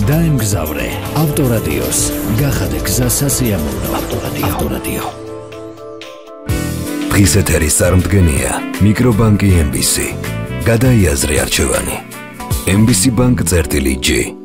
დაემგზავრე ავტორადიოს. გახადე გზა სასიამოვნო. ავტორადიო. დღის ეთერის წარმდგენია მიკრობანკი MBC. გადაიაზრე არჩევანი. MBC Bank წერტილი G.